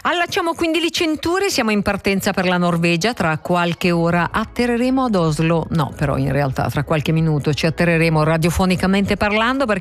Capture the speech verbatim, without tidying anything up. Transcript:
Allacciamo quindi le cinture, siamo in partenza per la Norvegia, tra qualche ora atterreremo ad Oslo, no però in realtà tra qualche minuto ci atterreremo radiofonicamente parlando perché